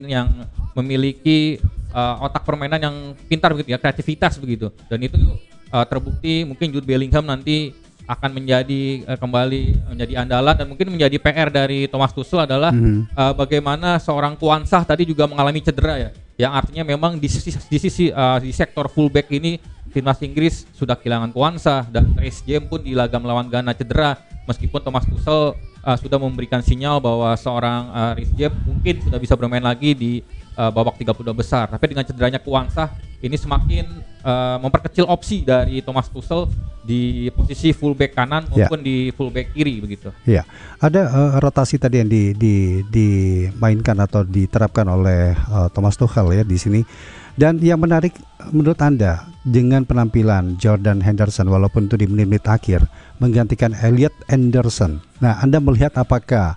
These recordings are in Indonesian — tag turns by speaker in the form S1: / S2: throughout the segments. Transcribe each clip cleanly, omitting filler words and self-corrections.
S1: yang memiliki otak permainan yang pintar begitu ya, kreativitas begitu. Dan itu terbukti mungkin Jude Bellingham nanti akan menjadi kembali menjadi andalan, dan mungkin menjadi PR dari Thomas Tuchel adalah bagaimana seorang Kwanzaa tadi juga mengalami cedera ya. Yang artinya memang di sektor fullback ini timnas Inggris sudah kehilangan Kwanzaa, dan Reece James pun di laga melawan Ghana cedera. Meskipun Thomas Tuchel sudah memberikan sinyal bahwa seorang Reece James mungkin sudah bisa bermain lagi di babak 32 besar, tapi dengan cederanya Kwanzaa ini semakin memperkecil opsi dari Thomas Tuchel di posisi fullback kanan maupun di fullback kiri begitu.
S2: Ya, ada rotasi tadi yang dimainkan atau diterapkan oleh Thomas Tuchel ya di sini. Dan yang menarik menurut Anda dengan penampilan Jordan Henderson walaupun itu di menit-menit akhir menggantikan Elliot Anderson. Nah, Anda melihat apakah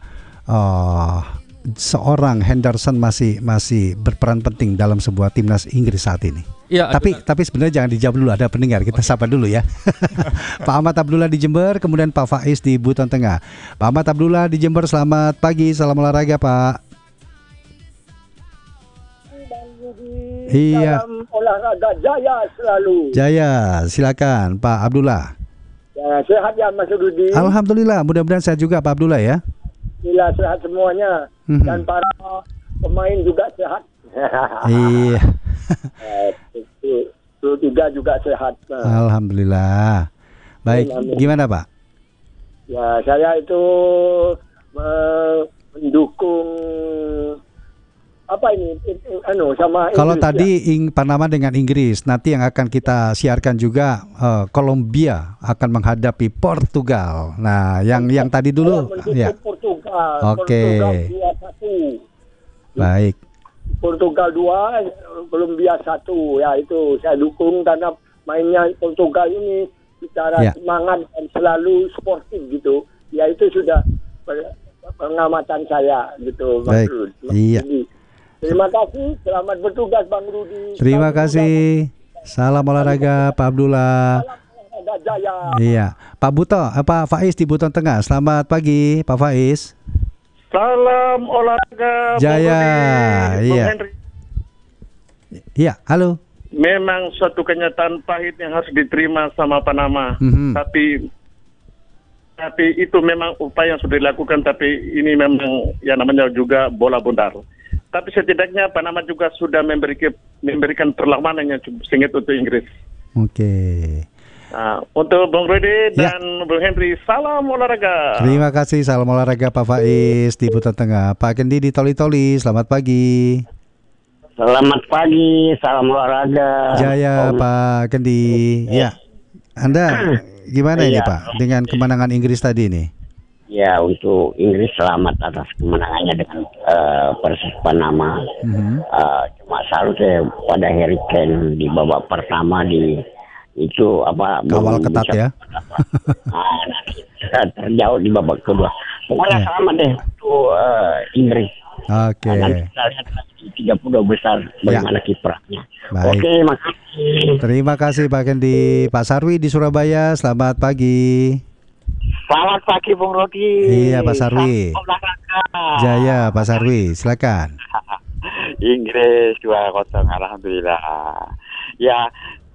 S2: seorang Henderson masih berperan penting dalam sebuah timnas Inggris saat ini?
S1: Ya,
S2: tapi sebenarnya jangan dijawab dulu, ada pendengar, kita sapa dulu ya. Pak Ahmad Abdullah di Jember, kemudian Pak Faiz di Buton Tengah. Pak Ahmad Abdullah di Jember, selamat pagi, salam olahraga Pak. Iya.
S3: Salam olahraga jaya selalu.
S2: Jaya, silakan Pak Abdullah.
S3: Ya, sehat ya Mas Rudi.
S2: Alhamdulillah, mudah-mudahan sehat juga Pak Abdullah ya.
S3: Alhamdulillah sehat semuanya. Dan para pemain juga sehat.
S2: Iya.
S3: Itu juga sehat.
S2: Alhamdulillah. Baik, gimana Pak?
S3: Ya, saya itu mendukung apa ini sama Inggris.
S2: Kalau tadi Panama dengan Inggris, nanti yang akan kita siarkan juga Kolombia akan menghadapi Portugal. Nah, yang tadi dulu ya.
S3: Portugal.
S2: Oke.
S3: Portugal 2-1.
S2: Baik.
S3: Portugal 2, Kolombia 1. Ya, itu saya dukung karena mainnya Portugal ini secara semangat dan selalu sportif gitu. Ya, itu sudah pengamatan saya gitu.
S2: Baik. Iya.
S3: Terima kasih, selamat bertugas Bang Rudi.
S2: Terima kasih. Salam olahraga Pak Abdullah.
S3: Salam olahraga jaya.
S2: Iya, Pak Buto, Pak Faiz di Buton Tengah. Selamat pagi, Pak Faiz.
S4: Salam olahraga
S2: jaya. Iya. Iya, halo.
S4: Memang suatu kenyataan pahit yang harus diterima sama Panama. Tapi itu memang upaya yang sudah dilakukan, tapi ini memang yang namanya juga bola bundar. Tapi setidaknya Panama juga sudah memberikan perlawanan yang cukup sengit untuk Inggris.
S2: Oke.
S4: Nah, untuk Bung Rudi dan Bung Henry, salam olahraga.
S2: Terima kasih, salam olahraga Pak Faiz di Buton Tengah. Pak Kendi di Toli-Toli, selamat pagi.
S5: Selamat pagi, salam olahraga.
S2: Jaya Pak Kendi. Ya, Anda gimana ini Pak dengan kemenangan Inggris tadi ini?
S5: Ya, untuk Inggris selamat atas kemenangannya dengan versus Panama. Cuma salut pada Harry Kane di babak pertama itu
S2: kawal ketat ya.
S5: Terjauh di babak kedua. Pokoknya selamat deh untuk Inggris.
S2: Oke.
S5: Nanti kita lihat lagi 32 besar bagaimana kiprahnya. Oke, makasih.
S2: Terima kasih Pak Kendi. Pak Sarwi di Surabaya, selamat pagi.
S6: Selamat pagi Bung Rodi.
S2: Iya Pak Sarwi. Jaya Pak Sarwi, silakan.
S6: Inggris 2-0, alhamdulillah. Ya,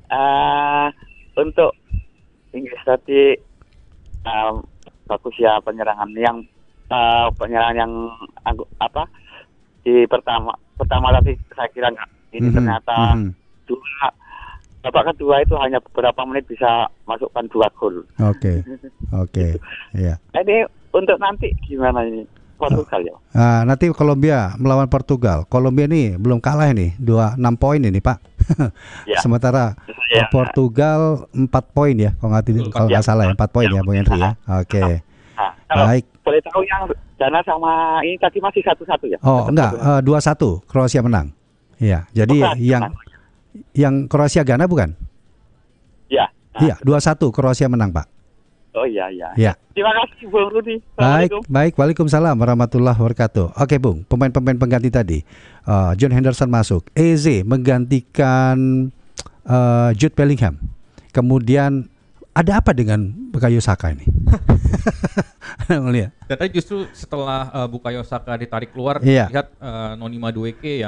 S6: untuk Inggris tadi bagus ya penyerangan yang di pertama tadi saya kira ini ternyata babak kedua itu hanya beberapa menit bisa masukkan 2 gol.
S2: Oke. Iya.
S6: Ini untuk nanti gimana ini Portugal ya?
S2: Nanti Kolombia melawan Portugal. Kolombia ini belum kalah ini, 26 poin ini Pak. Sementara Portugal 4 poin ya, kalau nggak salah ya, 4 poin ya Bung Henry ya. Oke. Baik.
S6: Boleh tahu yang Ghana sama ini tadi masih 1-1 ya?
S2: Oh enggak, 2-1 Kroasia menang. Iya. Jadi yang Kroasia Ghana bukan?
S6: Iya.
S2: Iya, 2-1 Kroasia menang, Pak.
S6: Oh iya.
S2: Terima
S6: kasih Bung Rudi.
S2: Baik, waalaikumsalam warahmatullahi wabarakatuh. Oke, Bung, pemain-pemain pengganti tadi. John Henderson masuk, Eze menggantikan Jude Bellingham. Kemudian ada apa dengan Bukayo Saka ini? Mulia.
S1: Dan tadi justru setelah Bukayo Saka ditarik keluar,
S2: Iya.
S1: lihat Noni Madueke